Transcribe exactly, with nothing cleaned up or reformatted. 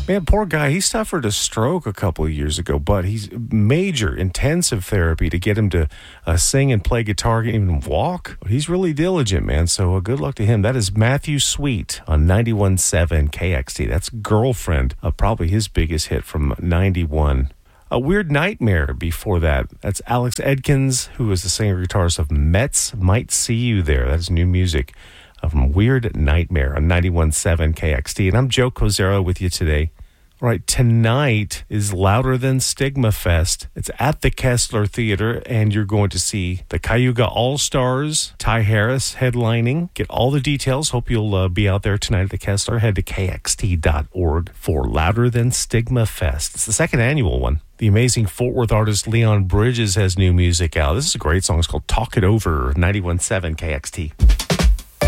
Man, poor guy. He suffered a stroke a couple of years ago, but he's major intensive therapy to get him to uh, sing and play guitar and even walk. But he's really diligent, man. So uh, good luck to him. That is Matthew Sweet on ninety-one point seven K X T. That's Girlfriend, uh, probably his biggest hit from ninety-one. A Weird Nightmare before that. That's Alex Edkins, who is the singer-guitarist of Mets. Might See You There. That's new music from Weird Nightmare on ninety-one point seven K X T. And I'm Joe Kozera with you today. All right, tonight is Louder Than Stigma Fest. It's at the Kessler Theater, and you're going to see the Cayuga All-Stars, Ty Harris headlining. Get all the details. Hope you'll uh, be out there tonight at the Kessler. Head to K X T dot org for Louder Than Stigma Fest. It's the second annual one. The amazing Fort Worth artist Leon Bridges has new music out. This is a great song. It's called Talk It Over, ninety-one point seven K X T.